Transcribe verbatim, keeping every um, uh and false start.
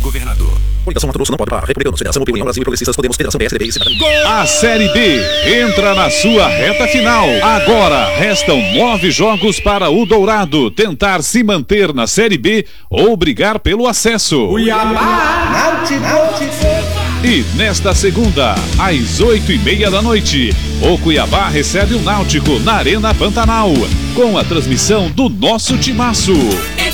governador. Coligação Mato Grosso não pode parar. Republicanos, Federação Opinião Brasil e Progressistas Podemos, Federação P S D B e Cidadania. A Série B entra na sua reta final. Agora restam nove jogos para o Dourado tentar se manter na Série B ou brigar pelo acesso. Cuiabá, E nesta segunda, às oito e meia da noite, o Cuiabá recebe o Náutico na Arena Pantanal, com a transmissão do nosso timaço.